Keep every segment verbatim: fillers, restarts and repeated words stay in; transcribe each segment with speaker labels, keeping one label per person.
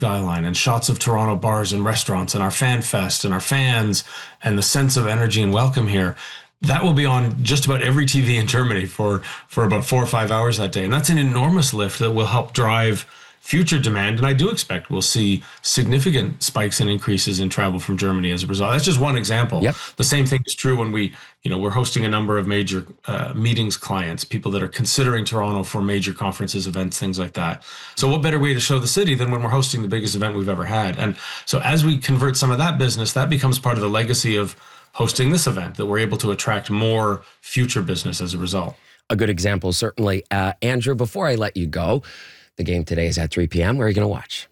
Speaker 1: skyline and shots of Toronto bars and restaurants and our fan fest and our fans and the sense of energy and welcome here, that will be on just about every T V in Germany for, for about four or five hours that day. And that's an enormous lift that will help drive future demand. And I do expect we'll see significant spikes and increases in travel from Germany as a result. That's just one example.
Speaker 2: Yep.
Speaker 1: The same thing is true when we, you know, we're hosting a number of major uh, meetings clients, people that are considering Toronto for major conferences, events, things like that. So what better way to show the city than when we're hosting the biggest event we've ever had? And so as we convert some of that business, that becomes part of the legacy of hosting this event, that we're able to attract more future business as a result.
Speaker 2: A good example, certainly. Uh, Andrew, before I let you go, the game today is at three p.m. Where are you going to watch?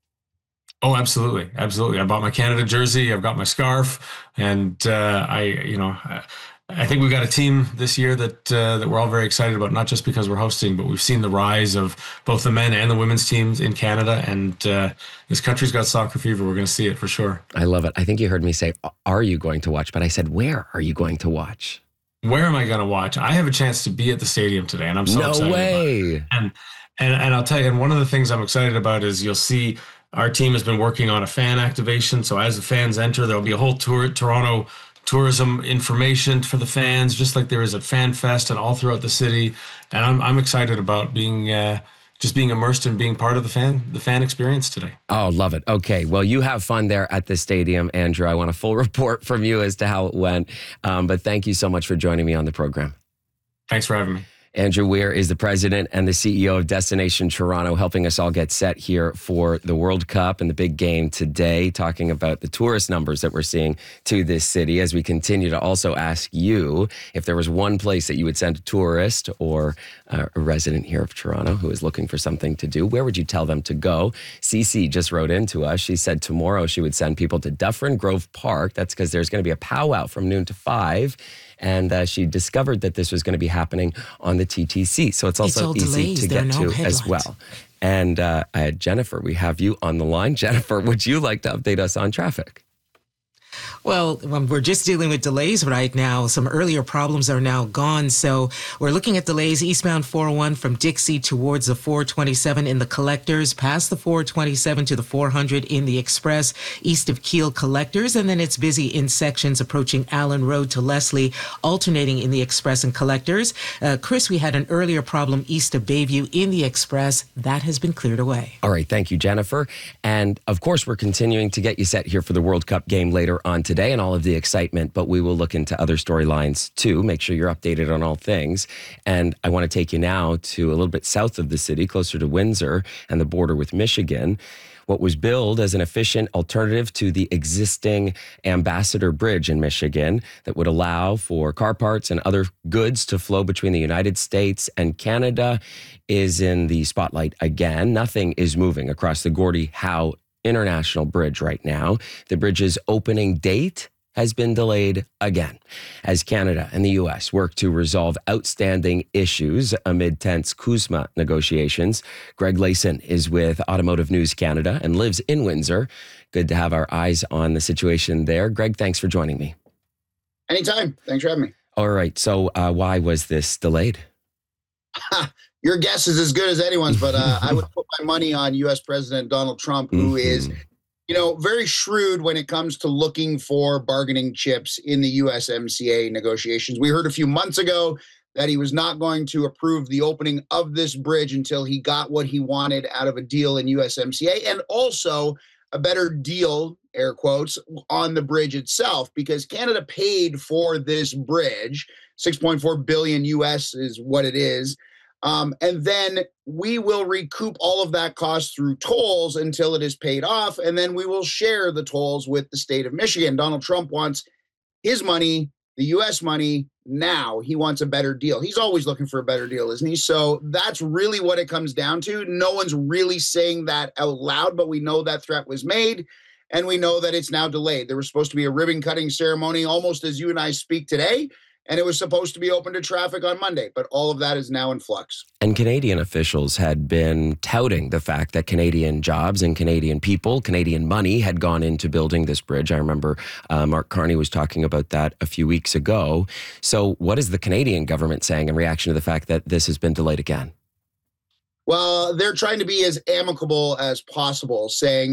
Speaker 1: Oh, absolutely. Absolutely. I bought my Canada jersey. I've got my scarf. And uh, I, you know, I, I think we've got a team this year that uh, that we're all very excited about, not just because we're hosting, but we've seen the rise of both the men and the women's teams in Canada. And uh, this country's got soccer fever. We're going to see it for sure.
Speaker 2: I love it. I think you heard me say, are you going to watch? But I said, where are you going to watch?
Speaker 1: Where am I going to watch? I have a chance to be at the stadium today, and I'm so
Speaker 2: no
Speaker 1: excited
Speaker 2: way.
Speaker 1: about it. And, and, and I'll tell you, and one of the things I'm excited about is you'll see our team has been working on a fan activation. So as the fans enter, there'll be a whole tour Toronto tourism information for the fans, just like there is at Fan Fest and all throughout the city. And I'm I'm excited about being uh, just being immersed in being part of the fan the fan experience today.
Speaker 2: Oh, love it. Okay, well, you have fun there at the stadium, Andrew. I want a full report from you as to how it went. Um, but thank you so much for joining me on the program.
Speaker 1: Thanks for having me.
Speaker 2: Andrew Weir is the president and the C E O of Destination Toronto, helping us all get set here for the World Cup and the big game today, talking about the tourist numbers that we're seeing to this city, as we continue to also ask you if there was one place that you would send a tourist or uh, a resident here of Toronto who is looking for something to do, where would you tell them to go? Cece just wrote into us. She said tomorrow she would send people to Dufferin Grove Park. That's because there's going to be a powwow from noon to five. And uh, she discovered that this was going to be happening on the T T C. So it's also
Speaker 3: it's
Speaker 2: easy
Speaker 3: delays.
Speaker 2: to
Speaker 3: there
Speaker 2: get
Speaker 3: no
Speaker 2: to
Speaker 3: headlines.
Speaker 2: as well. And uh, uh, Jennifer, we have you on the line. Jennifer, would you like to update us on traffic?
Speaker 3: Well, um, we're just dealing with delays right now. Some earlier problems are now gone. So we're looking at delays eastbound four oh one from Dixie towards the four twenty-seven in the collectors, past the four twenty-seven to the four hundred in the express, east of Keele collectors. And then it's busy in sections approaching Allen Road to Leslie, alternating in the express and collectors. Uh, Chris, we had an earlier problem east of Bayview in the express. That has been cleared away.
Speaker 2: All right. Thank you, Jennifer. And of course, we're continuing to get you set here for the World Cup game later on today and all of the excitement, but we will look into other storylines too. Make sure you're updated on all things. And I want to take you now to a little bit south of the city, closer to Windsor and the border with Michigan. What was billed as an efficient alternative to the existing Ambassador Bridge in Michigan that would allow for car parts and other goods to flow between the United States and Canada is in the spotlight again. Nothing is moving across the Gordie Howe International Bridge right now. The bridge's opening date has been delayed again as Canada and the U S work to resolve outstanding issues amid tense CUSMA negotiations. Greg Layson is with Automotive News Canada and lives in Windsor. Good to have our eyes on the situation there. Greg, thanks for joining me.
Speaker 4: Anytime. Thanks for having me.
Speaker 2: All right. So uh, why was this delayed?
Speaker 4: Your guess is as good as anyone's, but uh, I would put my money on U S President Donald Trump, who mm-hmm. is, you know, very shrewd when it comes to looking for bargaining chips in the U S M C A negotiations. We heard a few months ago that he was not going to approve the opening of this bridge until he got what he wanted out of a deal in U S M C A, and also a better deal, air quotes, on the bridge itself, because Canada paid for this bridge. six point four billion U S is what it is. Um, and then we will recoup all of that cost through tolls until it is paid off. And then we will share the tolls with the state of Michigan. Donald Trump wants his money, the U S money, now. He wants a better deal. He's always looking for a better deal, isn't he? So that's really what it comes down to. No one's really saying that out loud, but we know that threat was made. And we know that it's now delayed. There was supposed to be a ribbon cutting ceremony almost as you and I speak today. And it was supposed to be open to traffic on Monday, but all of that is now in flux.
Speaker 2: And Canadian officials had been touting the fact that Canadian jobs and Canadian people, Canadian money had gone into building this bridge. I remember uh, Mark Carney was talking about that a few weeks ago. So what is the Canadian government saying in reaction to the fact that this has been delayed again?
Speaker 4: Well, they're trying to be as amicable as possible, saying